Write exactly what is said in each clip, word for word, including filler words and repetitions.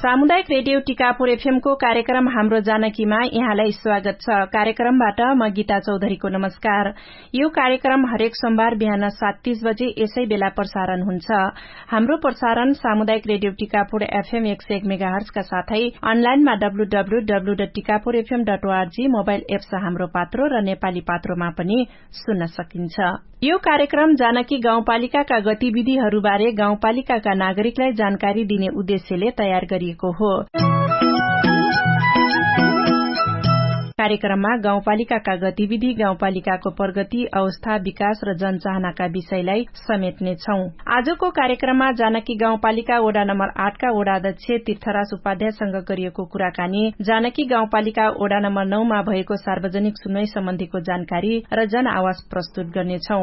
सामुदायिक radio Tikapur FM को कार्यक्रम हाम्रो जानकीमा यहाँलाई स्वागत छ। कार्यक्रमबाट म गीता चौधरीको नमस्कार। यो कार्यक्रम हरेक सोमबार बिहान सात तीस बजे यसै बेला प्रसारण हुन्छ। हाम्रो प्रसारण सामुदायिक रेडियो टिकापुर एफएम एक सय एक मेगाहर्जका साथै अनलाइनमा W W W dot Tikapur FM dot ORG mobile apps हाम्रो पात्रो र नेपाली पात्रोमा पनि सुन्न सकिन्छ। यो कार्यक्रम जानकी गाउँपालिकाका गतिविधिहरूबारे गाउँपालिकाका नागरिकलाई जानकारी दिने उद्देश्यले तयार गरिएको हो। कार्यक्रममा गाउँपालिकाका गतिविधि, गाउँपालिकाको प्रगति, अवस्था, विकास र जनचाहनाका विषयलाई समेट्नेछौं। आजको कार्यक्रममा जानकी गाउँपालिका वडा नम्बर आठका वडा अध्यक्ष तीर्थराज उपाध्यायसँग गरिएको कुराकानी, जानकी गाउँपालिका वडा नम्बर नौमा भएको सार्वजनिक सुनवाई सम्बन्धीको जानकारी र जन आवाज प्रस्तुत गर्नेछौं।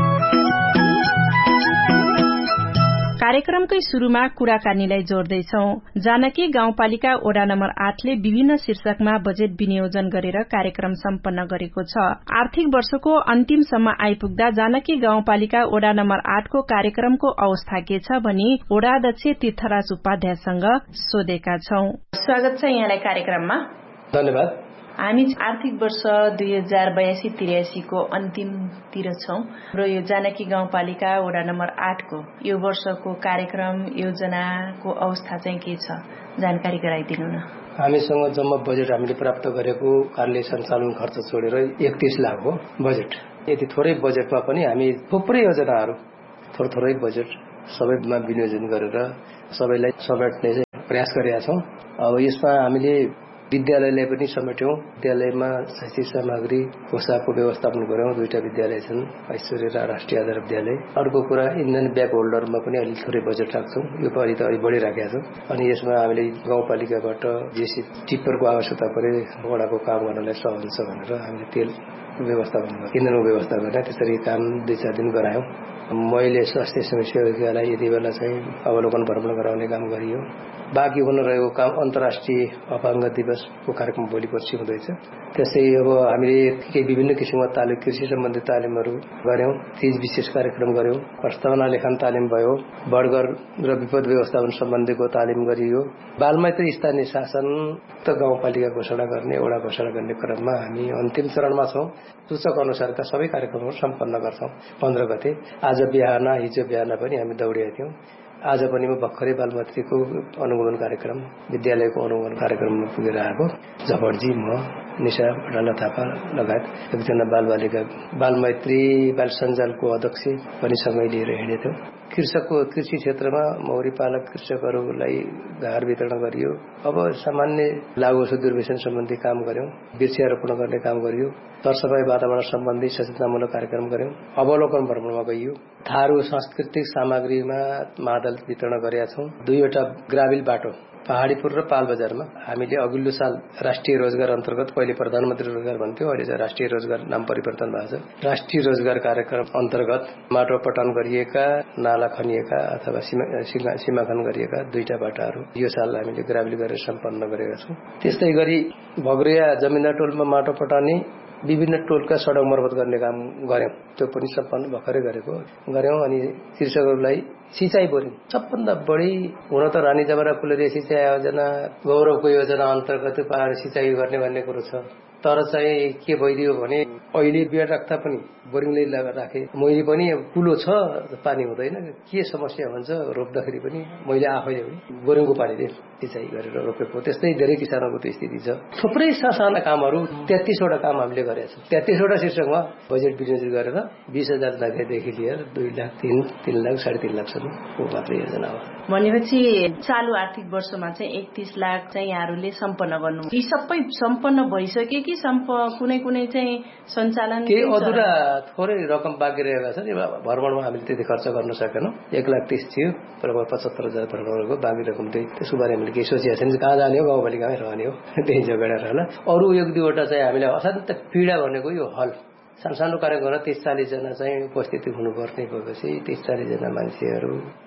कार्यक्रमकै शुरूमा कुराकानीलाई जोड्दैछौं। जानकी गाउँपालिका वडा नम्बर आठले विभिन्न शीर्षकमा बजेट विनियोजन गरेर कार्यक्रम सम्पन्न गरेको छ। आर्थिक वर्षको अन्तिमसम्म आइपुग्दा जानकी गाउँपालिका वडा नम्बर आठको कार्यक्रमको अवस्था के छ भनी वडा अध्यक्ष तीर्थराज उपाध्यायसँग सोधेका छौं। स्वागत छ यहाँलाई कार्यक्रममा। धन्यवाद। हामी आर्थिक वर्ष दुई हजार बयासी त्रियासीको अन्तिमतिर छौं र यो जानकी गाउँपालिका वडा नम्बर आठको यो वर्षको कार्यक्रम योजनाको अवस्था चाहिँ के छ, जानकारी गराइदिनु न। हामीसँग जम्मा बजेट हामीले प्राप्त गरेको कार्यालय सञ्चालन खर्च छोडेर एकतीस लाख हो बजेट। यति थोरै बजेटमा पनि हामी थुप्रै योजनाहरू थोरै थोरै बजेट सबैमा विनियोजन गरेर सबैलाई समेट्ने प्रयास गरेका छौं। अब यसमा हामीले विद्यालयलाई पनि समेट्यौं। विद्यालयमा शैक्षिक सामग्री पोसाकको व्यवस्थापन गर्यौं। दुईटा विद्यालय छन्, ऐश्वर्य र राष्ट्रिय आधार विद्यालय। अर्को कुरा इन्धन ब्याग होल्डरमा पनि अलि थोरै बजेट राख्छौं। यो पालि त अलि बढिराखेका छौं। अनि यसमा हामीले गाउँपालिकाबाट जेसी टिप्परको आवश्यकता परे वडाको काम गर्नलाई सहज हुन्छ भनेर हामीले तेल व्यवस्थापन गर्यौं, इन्धनको व्यवस्था गर्ने। त्यसरी काम दुई चार दिन गरायौं। मैले स्वास्थ्य समस्यालाई यति बेला चाहिँ अवलोकन भ्रमण गराउने काम गरियो। बाँकी हुन रहेको काम अन्तर्राष्ट्रिय अपाङ्ग दिवसको कार्यक्रम भोलि पर्सि हुँदैछ। त्यसै अब हामीले केही विभिन्न किसिमका तालिम, कृषि सम्बन्धी तालिमहरू गर्यौं। तीज विशेष कार्यक्रम गर्यौं। प्रस्तावना लेखन तालिम भयो। बर्गर र विपद व्यवस्थापन सम्बन्धीको तालिम गरियो। बालमैत्री स्थानीय शासन त गाउँपालिका घोषणा गर्ने, वडा घोषणा गर्ने क्रममा हामी अन्तिम चरणमा छौं। सूचक अनुसारका सबै कार्यक्रमहरू सम्पन्न गर्छौं। पन्ध्र गते आज बिहान, हिजो बिहान पनि हामी दौडिएका थियौं। आज पनि म भर्खरै बालमैत्रीको अनुगमन कार्यक्रम, विद्यालयको अनुगमन कार्यक्रममा पुगेर आएको। झपडजी, म, निशा भडाला थापा लगायत एकजना बालबालिका बालमैत्री बाल सञ्जालको अध्यक्ष पनि सँगै लिएर हिँडेथ्यौं। कृषकको कृषि क्षेत्रमा मौरी पालक कृषकहरूलाई घार वितरण गरियो। अब सामान्य लागु दुर्व्यसन सम्बन्धी काम गर्यौं। वृक्षारोपण गर्ने काम गरियो। सरसफाई वातावरण सम्बन्धी सचेतनामूलक कार्यक्रम गर्यौं। अवलोकन भ्रमणमा गइयो। थारू सांस्कृतिक सामग्रीमा मादल वितरण गरेका छौं। दुईवटा ग्राभिल बाटो पहाडीपुर र पालबजारमा हामीले अघिल्लो साल राष्ट्रिय रोजगार अन्तर्गत, पहिले प्रधानमन्त्री रोजगार भन्थ्यो, अहिले चाहिँ राष्ट्रिय रोजगार नाम परिवर्तन भएको छ। राष्ट्रिय रोजगार कार्यक्रम अन्तर्गत माटो पटान गरिएका, नाला खनिएका अथवा सीमाखन गरिएका दुईटा बाटाहरू यो साल हामीले ग्राभिल गरेर सम्पन्न गरेका छौं। त्यस्तै गरी भग्रिया जमिनदार टोलमा माटो पटाउने, विभिन्न टोलका सडक मर्मत गर्ने काम गर्यौं। त्यो पनि सम्पन्न भर्खरै गरेको गर्यौं। अनि कृषकहरूलाई सिंचाई बोरिङ सबभन्दा बढी हुन त रानी जमरा फुलेरिया सिंचाई योजना, गौरवको योजना अन्तर्गत पहाड सिंचाई गर्ने भन्ने कुरो छ। तर चाहिँ के भइदियो भने अहिले बिहा राख्दा पनि बोरिङले राखे। मैले पनि कुलो छ, पानी हुँदैन, के समस्या हुन्छ रोप्दाखेरि पनि मैले आफैले बोरिङको पानीले सिंचाई गरेर रोपेको। त्यस्तै धेरै किसानहरूको त्यो स्थिति छ। थुप्रै साना कामहरू तेत्तीसवटा काम हामीले गरेका छौँ। तेत्तीसवटा शीर्षकमा बजेट विनियोजन गरेर बीस हजार लाखदेखि लिएर दुई लाख तीन तीन लाख साढे तीन लाखसम्मको मात्र योजना हो। भनेपछि चालु आर्थिक वर्षमा चाहिँ एकतीस लाख चाहिँ यहाँहरूले सम्पन्न गर्नु, यी सबै सम्पन्न भइसके कि कुनै कुनै चाहिँ सञ्चालन केही अधुरा थोरै रकम बाँकी रहेका छन्। भ्रमणमा हामीले त्यति खर्च गर्न सकेनौँ। एक लाख तीस थियो, पचहत्तर हजार भ्रमणको बाँकी रकम त्यही। त्यसको बारे हामीले केही सोचेका छैन। कहाँ जाने हो, गाउँपालिकामै रहने हो, त्यही जग्गा रहला। अरू एक दुईवटा चाहिँ हामीले असाध्य पीडा भनेको यो हल सानो सानो कार्यक्रम तीस चालिसजना चाहिँ उपस्थिति हुनुपर्ने भएपछि तीस चालिसजना मान्छेहरू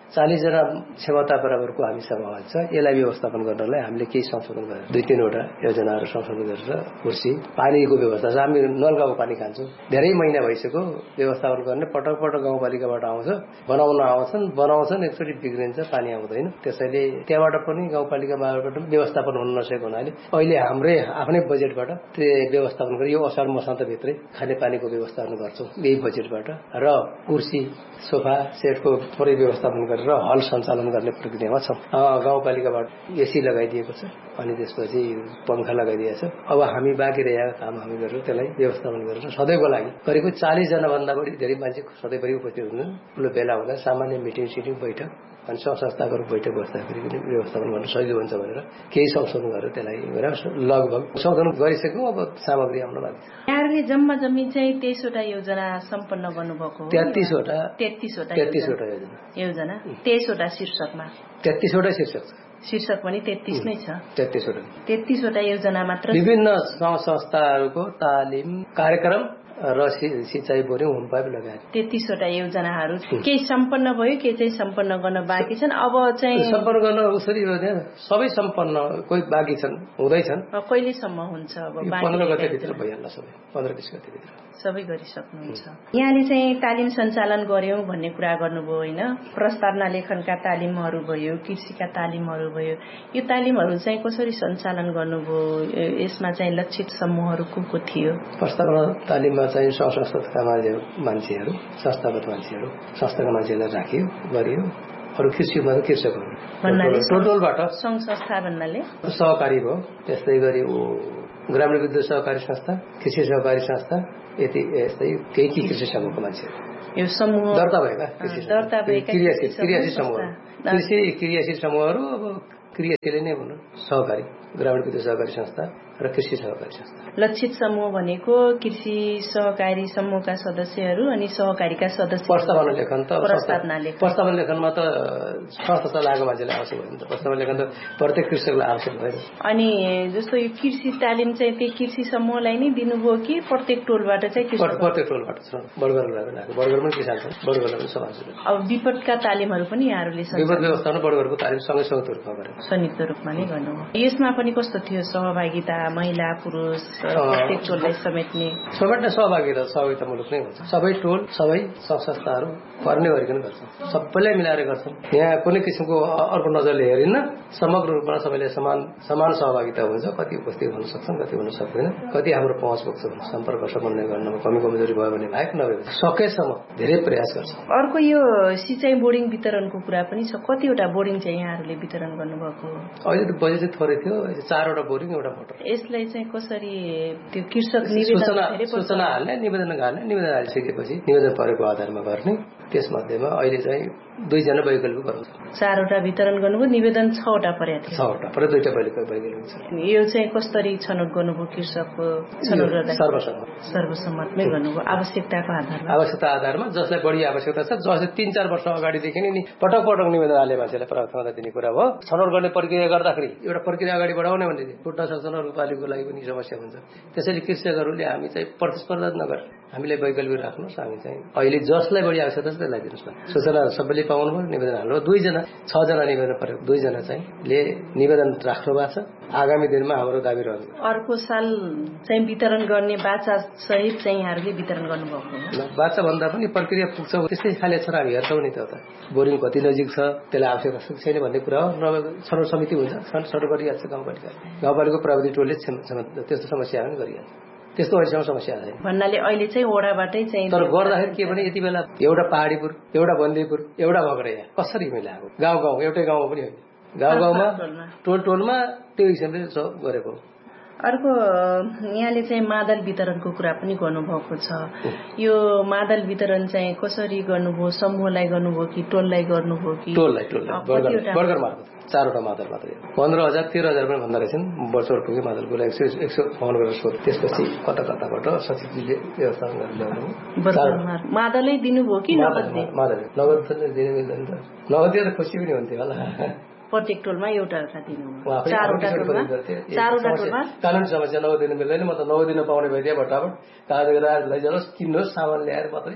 चालीस जना क्षमता बराबरको हामीसँग हुन्छ। यसलाई व्यवस्थापन गर्नलाई हामीले केही संशोधन गरेर दुई तीनवटा योजनाहरू संशोधन गरेर कुर्सी पानीको व्यवस्था छ। हामी नलगाउँ पानी खान्छौँ, धेरै महिना भइसक्यो व्यवस्थापन गर्ने, पटक पटक गाउँपालिकाबाट आउँछ, बनाउन आउँछन् बनाउँछन् एकचोटि बिग्रिन्छ, पानी आउँदैन। त्यसैले त्यहाँबाट पनि गाउँपालिकाबाट व्यवस्थापन हुन नसकेको हुनाले अहिले हाम्रै आफ्नै बजेटबाट त्यो व्यवस्थापन गरी यो असार मसान्तभित्रै खानेपानीको व्यवस्थापन गर्छौँ यही बजेटबाट। र कुर्सी सोफा सेटको थोरै व्यवस्थापन गरेर हल सञ्चालन गर्ने प्रक्रियामा छौँ। गाउँपालिकाबाट एसी लगाइदिएको छ अनि त्यसपछि पंखा लगाइदिएको छ। अब हामी बाँकी रहेका काम हामी गरेर त्यसलाई व्यवस्थापन गरेर सधैँको लागि करिब चालीस जना भन्दा बढी धेरै मान्छे सधैँभरि उपस्थित हुन्छन्। ठुलो भेला हुँदा सामान्य मिटिङ सिटिङ बैठक अनि संस्थागत बैठक बस्दाखेरि पनि व्यवस्थापन गर्न सजिलो हुन्छ भनेर केही संशोधन गरेर त्यसलाई गरेर लगभग संशोधन गरिसक्यौँ। अब सामग्री आउन बाँकी छ। यहाँहरूले जम्मा जम्मी चाहिँ तेइसवटा योजना सम्पन्न गर्नुभएको हो। तेत्तिसवटा तेत्तिसवटा तेत्तिसवटा योजना योजना तेइसवटा शीर्षकमा तेत्तिसवटा शीर्षक छ। शीर्षक पनि तेत्तिस नै छ। तेत्तिसवटा तेत्तिसवटा योजना मात्र विभिन्न संस्थाहरूको तालिम कार्यक्रम र सिंचाई बोरिङ होम पाइप लगायत तेत्तिसवटा योजनाहरू केही सम्पन्न भयो, केही चाहिँ सम्पन्न गर्न बाँकी छन्। अब चाहिँ सम्पन्न गर्न उसरी सबै सम्पन्न कोही बाँकी छन्, हुँदैछन्। कहिलेसम्म हुन्छ? अब पन्ध्र गतेभित्र भइहाल्ला सबै, पन्ध्र बिस गतेभित्र सबै गरिसक्नुहुन्छ। यहाँले चाहिँ तालिम सञ्चालन गर्यौं भन्ने कुरा गर्नुभयो होइन? प्रस्तावना लेखनका तालिमहरू भयो, कृषिका तालिमहरू भयो, यो तालिमहरू चाहिँ कसरी सञ्चालन गर्नुभयो? यसमा चाहिँ लक्षित समूहहरू को को थियो? प्रस्तावना तालिममा चाहिँ संस्थागतका मान्छेहरू संस्थागत मान्छेहरू संस्थाका मान्छेलाई राखियो गरियो। अरू कृषिमा त कृषकहरू भन्नाले टोटलबाट सङ्घ संस्था भन्नाले सहकारी भयो। त्यस्तै गरी ग्रामीण विद्युत सहकारी संस्था, कृषि सहकारी संस्था, यति यस्तै केही केही कृषि समूहको मान्छेहरू यो समूह दर्ता भएका दर्ता भएका क्रियाशील क्रियाशील समूहहरू कृषि क्रियाशील समूहहरू अब क्रियाशील नै हुनु सहकारी ग्रामीण विद्युत सहकारी संस्था र कृषि सहकारी संस्था। लक्षित समूह भनेको कृषि सहकारी समूहका सदस्यहरू अनि सहकारीका सदस्य। प्रस्तावना लेखन त प्रस्तावना लेखन प्रस्तावना लेखनमा त संस्था लागेको मान्छेलाई आवश्यक भयो नि त। प्रस्तावना लेखन त प्रत्येक कृषकलाई आवश्यक भयो। अनि जस्तो यो कृषि तालिम चाहिँ त्यही कृषि समूहलाई नै दिनुभयो कि प्रत्येक टोलबाट चाहिँ प्रत्येक टोलबाट छ। बडगरलाई पनि लाग्यो, बडगर पनि किसान छ, बडगरलाई पनि समान छ। अब विपदका तालिमहरू पनि यहाँहरूले विपद व्यवस्थापन बडगरको तालिम सँगै संयुक्त रूपमा गरे संयुक्त रूपमा नै गर्नुभयो। यसमा पनि कस्तो थियो सहभागिता? महिला पुरुष प्रत्येक टोललाई समेट्ने समेट्ने सहभागिता सहभागितामूलक नै हुन्छ। सबै टोल सबै संस्थाहरू पर्ने गरिकन गर्छन्, सबैलाई मिलाएर गर्छन्। यहाँ कुनै किसिमको अर्को नजरले हेरिन्न, समग्र रूपमा सबैले समान समान सहभागिता हुन्छ। कति उपस्थित हुन सक्छन्, कति हुन सक्दैन, कति हाम्रो पहुँच पुग्छ, सम्पर्क समन्वय गर्नमा कमी कमजोरी भयो भने बाहेक नभए सकेसम्म धेरै प्रयास गर्छ। अर्को यो सिँचाइ बोर्डिङ वितरणको कुरा पनि छ। कतिवटा बोर्डिङ चाहिँ यहाँहरूले वितरण गर्नुभएको? अहिले त बजेट चाहिँ थोरै थियो, चारवटा बोर्डिङ एउटा मोटर। यसलाई चाहिँ कसरी त्यो कृषक निवेदन सूचना हाल्ने, निवेदन हाल्ने, निवेदन हालिसकेपछि निवेदन परेको आधारमा गर्ने। त्यसमध्येमा अहिले चाहिँ दुईजना वैकल्पिक गर्नु चारवटा वितरण गर्नुभयो, निवेदन छवटा परेको थियो। छवटा परे दुईटा वैकल्पिक छ। यो चाहिँ कसरी छनौट गर्नुभयो? कृषकको छनौट गर्दा सर्वसम्मत सर्वसम्मतमै गर्नुभयो आवश्यकताको आधारमा। आवश्यकता आधारमा जसलाई बढी आवश्यकता छ, जसले तीन चार वर्ष अगाडिदेखि नै पटक पटक निवेदन हाले मान्छेलाई प्राथमिकता दिने कुरा हो। छनौट गर्ने प्रक्रिया गर्दाखेरि एउटा प्रक्रिया अगाडि बढाउने भने फुट्न सक्छन्, अरूपालिको लागि पनि समस्या हुन्छ। त्यसैले कृषकहरूले हामी चाहिँ प्रतिस्पर्धा नगर हामीले वैकल्पिक राख्नुहोस्। हामी चाहिँ अहिले जसलाई बढी आवश्यकता छ त्यसलाई दिनुहोस् न। सूचना सबैले पाउनु भयो, निवेदन हाल्नु। दुईजना छजना निवेदन परेको दुईजना चाहिँ ले निवेदन राख्नु भएको छ। आगामी दिनमा हाम्रो दाबी रहन्छ अर्को साल चाहिँ वितरण गर्ने बाचा सहित चाहिँ यहाँहरूले वितरण गर्नुभएको हो। बाचा भन्दा पनि प्रक्रिया पुग्छ त्यस्तै खाले छ। हामी हेर्छौँ नि त बोरिङ कति नजिक छ, त्यसलाई आवश्यकता छैन भन्ने कुरा हो। नभए छनौट समिति हुन्छ, छनौट गरिहाल्छ गाउँपालिका। गाउँपालिकाको प्राविधिक टोलले त्यस्तो समस्या पनि गरिहाल्छ। त्यस्तो अहिलेसम्म समस्या छैन भन्नाले अहिले चाहिँ ओडाबाटै चाहिँ। तर गर्दाखेरि के भने यति बेला एउटा पहाडीपुर, एउटा बन्दीपुर, एउटा मगरैया कसरी मिलाएको? गाउँ गाउँ एउटै गाउँमा पनि होइन, गाउँ गाउँमा टोल टोलमा त्यो हिसाबले गरेको। अर्को यहाँले चाहिँ मादल वितरणको कुरा पनि गर्नुभएको छ। यो मादल वितरण चाहिँ कसरी गर्नुभयो? समूहलाई गर्नुभयो कि टोललाई गर्नुभयो कि? टोललाई टोललाई बर्गर मार्फत चारवटा मादल मात्रै पन्ध्र हजार तेह्र हजार पनि भन्दा रहेछन्। वर्षहरू पुगे मादलको लागि एक सय एक सय फोन गरेर सोध। त्यसपछि कता कताबाट सचिवजीले व्यवस्थापन गरेर ल्याउनु। मादलै दिनुभयो कि नगद? मादल नगद दिनु मिल्दैन त, नगद दिएर खुसी पनि हुन्थ्यो होला। प्रत्येक टोलमा एउटा दिनुभयो, चारवटा टोलमा चारवटा टोलमा कानुनी समस्या नगद दिनु मिल्दैन। म त नगद दिन पाउने भइदिए भट्टाभट कागज राज लैजानुहोस्, किन्नुहोस्, सामान ल्याएर मात्रै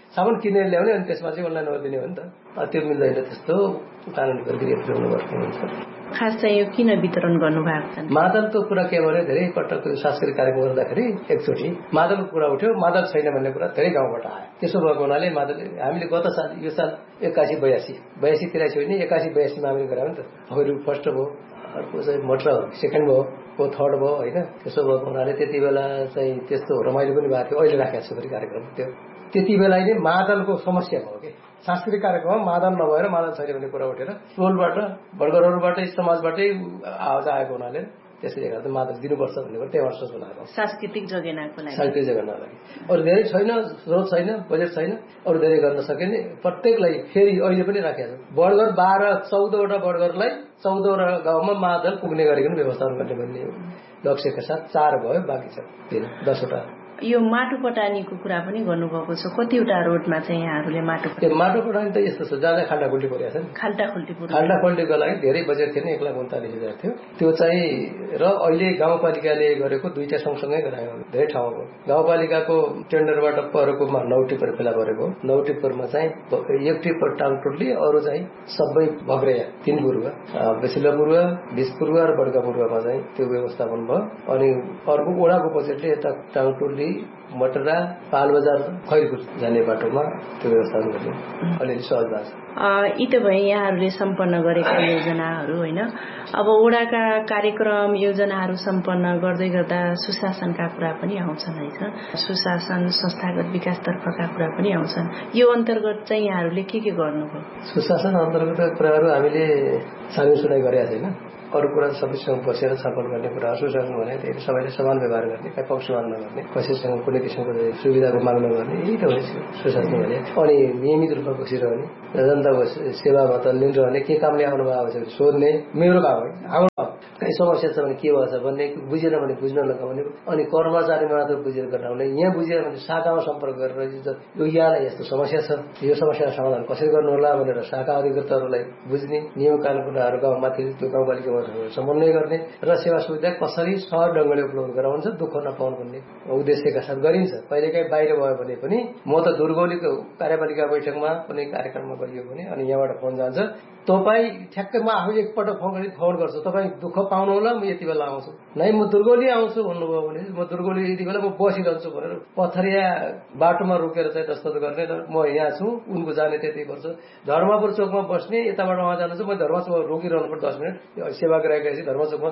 सामान किनेर ल्याउने अनि त्यसमा चाहिँ अनलाइन गरिदिने हो नि त। त्यो मिल्दैन, त्यस्तो कानुनी प्रक्रिया पुर्याउनु पर्ने हुन्छ। खास चाहिँ यो किन वितरण गर्नुभएको छ? मादलको कुरा के भने धेरै पटक सांस्कृतिक कार्यक्रम गर्दाखेरि एकचोटि मादलको कुरा उठ्यो, मादल छैन भन्ने कुरा धेरै गाउँबाट आयो। त्यसो भएको हुनाले मादल हामीले गत साल यो साल एक्कासी बयासी बयासी तिरासी होइन एक्कासी बयासीमा हामीले गरायो नि त। पहिलो फर्स्ट भयो, अर्को चाहिँ मटर सेकेन्ड भयो, को थर्ड भयो होइन। त्यसो भएको हुनाले त्यति बेला चाहिँ त्यस्तो रमाइलो पनि भएको थियो। अहिले राखेको छु फेरि कार्यक्रम त्यो त्यति बेला नै मादलको समस्या भयो कि सांस्कृतिक कार्यक्रममा मादल नभएर मादल छैन भन्ने कुरा उठेर टोलबाट वर्गरहरूबाटै समाजबाटै आवाज आएको हुनाले त्यसैले गर्दा मादल दिनुपर्छ भन्ने कुरा त्यही वर्ष बनाएको सांस्कृतिक जगेर्नाको लागि सांस्कृतिक जगेर्नाको लागि। अरू धेरै छैन, स्रोत छैन, बजेट छैन, अरू धेरै गर्न सकिने प्रत्येकलाई फेरि अहिले पनि राखेको छ। बर्गर बाह्र चौधवटा बर्गरलाई चौधवटा गाउँमा मादल पुग्ने गरिकन व्यवस्थापन गर्ने भन्ने लक्ष्यका साथ चार भयो, बाँकी छ दसवटा। यो माटो पटानीको कुरा पनि गर्नुभएको छ। कतिवटा रोडमा चाहिँ यहाँहरूले माटो त्यो माटो पटानी त यस्तो छ जहाँ खाल्टा खुल्टी परेको छ नि। खाल्टा खुल्टी खाल्टा खुल्टीको लागि धेरै बजेट थियो नि, एक लाख उन्तालिस हजार थियो त्यो चाहिँ। र अहिले गाउँपालिकाले गरेको दुईटा सँगसँगै गरायो धेरै ठाउँको। गाउँपालिकाको टेन्डरबाट परेकोमा नौ टिप्पर फेला परेको, नौ टिप्परमा चाहिँ एक टिप्पर टाङटुटली, अरू चाहिँ सबै भग्रेया तीन पूर्व, बेसिला पूर्व, बिस पूर्व र बड्का पूर्वमा चाहिँ त्यो व्यवस्थापन भयो। अनि अर्को ओडाको बजेटले यता टाङटुटली, मटरा, पालबजार, खैरपुर जाने बाटोमा त्यो व्यवस्थापन गर्ने अलिअलि सहज भएको छ। यी त भए यहाँहरूले सम्पन्न गरेका योजनाहरू होइन। अब वडाका कार्यक्रम योजनाहरू सम्पन्न गर्दै गर्दा सुशासनका कुरा पनि आउँछन् है। सुशासन संस्थागत विकासतर्फका कुरा पनि आउँछन्। यो अन्तर्गत चाहिँ यहाँहरूले के के गर्नुभयो? सुशासन अन्तर्गतका कुराहरू हामीले सानो सुनाइ गरेका छैन। अरू कुरा सबैसँग बसेर छलफल गर्ने कुरा। सुशासन भने त्यही सबैले समान व्यवहार गर्ने, कहीँ पक्षपात नगर्ने, कसैसँग कुनै किसिमको सुविधाको माग नगर्ने, यही त हो सुशासन भने। अनि नियमित रूपमा बसिरहने, जनताको सेवामा तल्लीन रहने, के कामले आउनुभएको छ सोध्ने मेरो काम हो। हाम्रो कहीँ समस्या छ भने के भएछ भन्ने, बुझेन भने बुझ्न लगाउने, अनि कर्मचारी मात्र बुझेर गराउने। यहाँ बुझेर भने शाखामा सम्पर्क गरेर यो यहाँलाई यस्तो समस्या छ, यो समस्याको समाधान कसरी गर्नु होला भनेर शाखा अधिकृतहरूलाई बुझ्ने, नियम कानुनहरू गाउँमाथि त्यो गाउँपालिकामा समन्वय गर्ने र सेवा सुविधा कसरी सहज ढङ्गले उपलब्ध गराउँछ, दुःख नपाउनु भन्ने उद्देश्यका साथ गरिन्छ। कहिलेकाहीँ बाहिर भयो भने पनि म त दुर्गौलीको कार्यपालिका बैठकमा कुनै कार्यक्रममा गइयो भने अनि यहाँबाट फोन जान्छ, तपाईँ ठ्याक्कै म आफै एकपल्ट फोन गरी फोन गर्छु, तपाईँ दुःख पाउनु होला, म यति बेला आउँछु। नै म दुर्गौली आउँछु भन्नुभयो भने म दुर्गौली यति बेला म बसिरहन्छु भनेर पथरिया बाटोमा रोकेर चाहिँ दस्तखत गर्ने र म यहाँ छु, उनको जाने त्यति गर्छ। धर्मपुर चोकमा बस्ने, यताबाट उहाँ जानुहुन्छ, म धर्म चोकमा रोकिरहनु पर्छ दस मिनट सेवा गराएपछि धर्म चोकमा।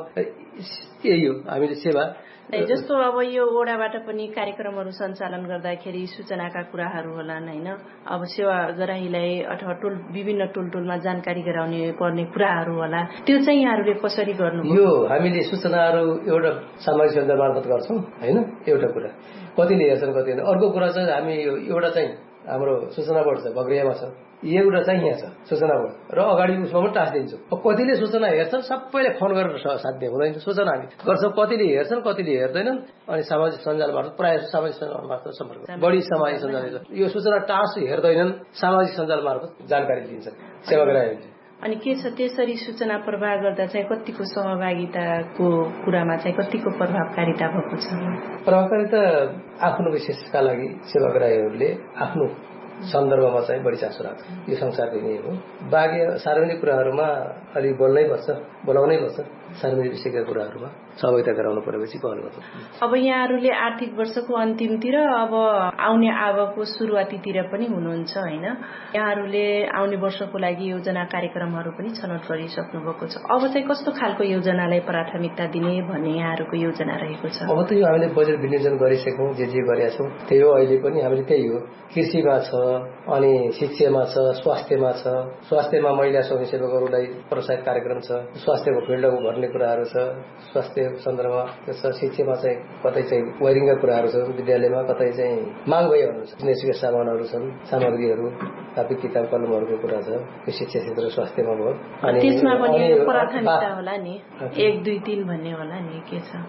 यही हो हामीले सेवा। जस्तो अब यो ओडाबाट पनि कार्यक्रमहरू सञ्चालन गर्दाखेरि सूचनाका कुराहरू होलान् होइन। अब सेवा गराहीलाई अथवा टोल विभिन्न टोल टोलमा जानकारी गराउने पर्ने कुराहरू होला, त्यो चाहिँ यहाँहरूले कसरी गर्नु? यो हामीले सूचनाहरू एउटा सामाजिक सञ्जाल मार्फत गर्छौँ होइन, एउटा कुरा। कतिले हेर्छन् कतिले। अर्को कुरा चाहिँ हामी एउटा चाहिँ हाम्रो सूचना बोर्ड छ बग्रियामा छ, एउटा चाहिँ यहाँ छ सूचना बोर्ड, र अगाडि उसमा पनि टाँसिदिन्छौँ। अब कतिले सूचना हेर्छन्, सबैले फोन गरेर साध्य हुँदैन, सूचना हामी गर्छौँ। कतिले हेर्छन् कतिले हेर्दैनन्, अनि सामाजिक सञ्जाल मार्फत प्रायः सामाजिक सञ्जाल मार्फत सम्पर्क, बढी सामाजिक सञ्जाल यो सूचना टाँस हेर्दैनन्, सामाजिक सञ्जाल मार्फत जानकारी दिन्छन् सेवा गराइन्छ। अनि के छ त्यसरी सूचना प्रवाह गर्दा चाहिँ कतिको सहभागिताको कुरामा चाहिँ कतिको प्रभावकारिता भएको छ? प्रभावकारिता आफ्नो विशेषका लागि सेवाग्राहीहरूले आफ्नो सन्दर्भमा चाहिँ बढी चासो राख्छ। यो संसारको नियम हो। बाँकी सार्वजनिक कुराहरूमा अलिक बोल्नै पर्छ, बोलाउनै पर्छ। सार्वजनिक विषयका कुराहरूमा सहभागिता गराउनु परेपछि पहल गर्छ। अब यहाँहरूले आर्थिक वर्षको अन्तिमतिर अब आउने आवको सुरुवातीतिर पनि हुनुहुन्छ होइन। यहाँहरूले आउने वर्षको लागि योजना कार्यक्रमहरू पनि छनौट गरिसक्नु भएको छ। अब चाहिँ कस्तो खालको योजनालाई प्राथमिकता दिने भन्ने यहाँहरूको योजना रहेको छ? अब त यो हामीले बजेट विनियोजन गरिसक्यौँ, जे जे गरेका छौँ त्यही हो। अहिले पनि हामीले त्यही हो। कृषिमा छ, अनि शिक्षामा छ, स्वास्थ्यमा छ। स्वास्थ्यमा महिला स्वयंसेवकहरूलाई प्रोत्साहित कार्यक्रम छ, स्वास्थ्यको फिल्डको भर्ने कुराहरू छ, स्वास्थ्य सन्दर्भमा छ। शिक्षामा चाहिँ कतै चाहिँ वायरिङका कुराहरू छ विद्यालयमा, कतै चाहिँ माग भइहाल्नु छ, नेसिका सामानहरू छन्, सामग्रीहरू, कापी किताब कलमहरूको कुरा छ। यो शिक्षा क्षेत्र स्वास्थ्यमा भयो। अनि त्यसमा पनि प्राथमिकता होला नि, एक दुई तीन भन्ने होला नि, के छ?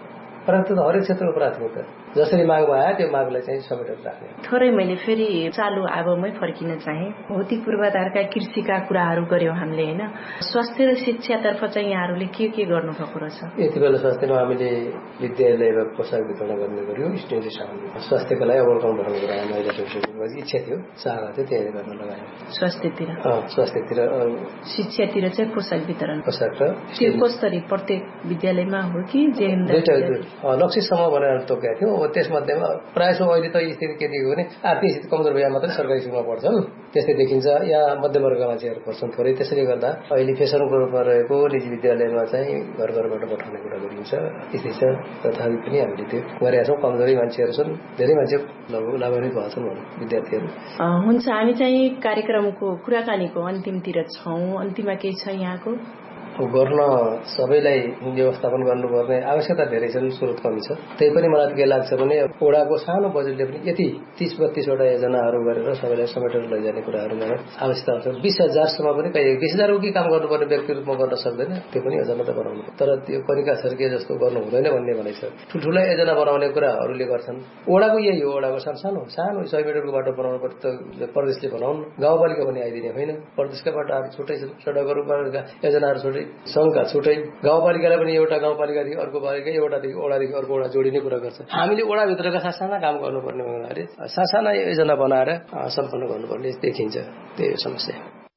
परन्तु त हरेक क्षेत्रमा प्राथमिकता जसरी माग भयो त्यो मागलाई चाहिँ समेटेर राख्ने। थोरै मैले फेरि चालु आबोमै फर्किन चाहे। भौतिक पूर्वाधारका कृषिका कुराहरू गर्यौं हामीले हैन। स्वास्थ्य र शिक्षातर्फ चाहिँ यहाँहरूले के के गर्नु भएको रहेछ? यति बेला स्वास्थ्यमा हामीले विद्यालयमा पोसाक वितरण गर्ने गर्यौं। स्टेजले सामने स्वास्थ्यको लागि अवलोकन गराउनु गरायो। महिला समितिको इच्छा थियो, चाहना थियो, त्यही गर्न लगायो। स्वास्थ्यतिर अ स्वास्थ्यतिर शिक्षातिर चाहिँ पोसाक वितरण पोसाक र त्यो कसरी प्रत्येक विद्यालयमा हो कि जे लक्ष्यसम्म भनेर तोकेका थियौँ। अब त्यसमध्येमा प्रायः सो अहिले त स्थिति के देखियो भने आर्थिक स्थिति कमजोर भए मात्रै सरकारी स्कुलमा पढ्छन् त्यस्तै देखिन्छ, या मध्यमवर्गका मान्छेहरू पढ्छन् थोरै। त्यसैले गर्दा अहिले फेसनको रूपमा रहेको निजी विद्यालयमा चाहिँ घर घरबाट पठाउने कुरा गरिन्छ यस्तै छ। तथापि पनि हामीले त्यो गरेका छौँ। कमजोरी मान्छेहरू छन्, धेरै मान्छे लगभग लाभान्वित भएको छन् भनौँ विद्यार्थीहरू। हुन्छ, हामी चाहिँ कार्यक्रमको कुराकानीको अन्तिमतिर छौँ। अन्तिममा केही छ यहाँको? गर्न सबैलाई व्यवस्थापन गर्नुपर्ने आवश्यकता धेरै छन्, स्रोत कमी छ। त्यही पनि मलाई के लाग्छ भने ओडाको सानो बजेटले पनि यति तीस बत्तीसवटा योजनाहरू गरेर सबैलाई समेटेर लैजाने कुराहरूमा आवश्यकता हुन्छ। बिस हजारसम्म पनि कहिले बिस हजार रुपियाँ काम गर्नुपर्ने व्यक्ति रूपमा गर्न सक्दैन, त्यो पनि योजना त बनाउनु। तर त्यो कनिका छर्के जस्तो गर्नु हुँदैन भन्ने भनाइ छ। ठुल्ठुला योजना बनाउने कुराहरूले गर्छन्। ओडाको यही हो, ओडाको सानो सानो सय मिटरको बाटो बनाउनु पर्छ त प्रदेशले बनाउनु, गाउँपालिका पनि आइदिने होइन। प्रदेशका बाटोहरू छुट्टै छन्, सडकहरू योजनाहरू छुट्टै, सङ्घका छुट्टै, गाउँपालिकालाई पनि एउटा गाउँपालिकादेखि अर्को पालिका, एउटादेखि ओडादेखि अर्को ओडा जोडिने कुरा गर्छ। हामीले ओडाभित्रका सासाना काम गर्नुपर्ने हुनाले सासाना योजना बनाएर सम्पन्न गर्नुपर्ने देखिन्छ। त्यही समस्या।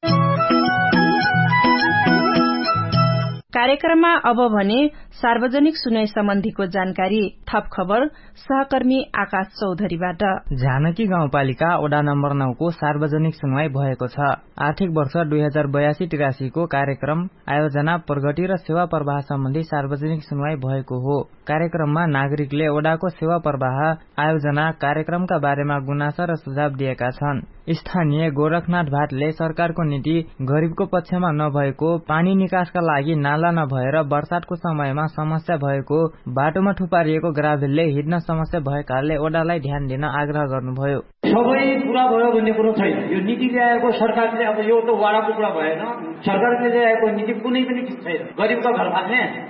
कार्यक्रममा अब भने सार्वजनिक सुनाई सम्बन्धीको जानकारी। थप खबर सहकर्मी आकाश चौधरीबाट। जानकी गाउँपालिका वडा नम्बर नौ को सार्वजनिक सुनवाई भएको छ। आर्थिक वर्ष दुई हजार बयासी तिरासी को कार्यक्रम आयोजना, प्रगति र सेवा प्रवाह सम्बन्धी सार्वजनिक सुनवाई भएको हो। कार्यक्रममा नागरिकले वडाको सेवा प्रवाह, आयोजना, कार्यक्रमका बारेमा गुनासा र सुझाव दिएका छन्। स्थानीय गोरखनाथ भाटले सरकारको नीति गरीबको पक्षमा नभएको, पानी निकासका लागि नाला नभएर वर्षातको समयमा समस्या भएको, बाटोमा थुपारिएको ग्राभेलले हिँड्न समस्या भएकाले वडालाई ध्यान दिन आग्रह गर्नुभयो। सबै पूरा भयो भन्ने कुरो छैन। यो नीति ल्याएको सरकारले, अब यो त वडाको कुरा भएन, सरकारले ल्याएको नीति कुनै पनि छैन। गरीबका घर भाग्ने